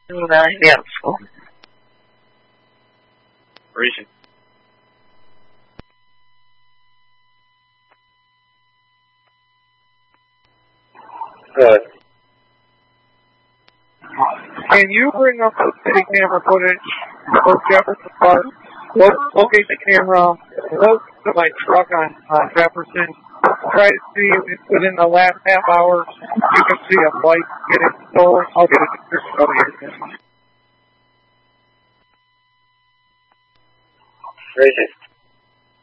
Немецку. Region. Good. Can you bring up the city camera footage for Jefferson Park? Locate the camera close to my truck on Jefferson. Try to see if within the last half hour you can see a bike getting stolen. I'll get a description of it. Region.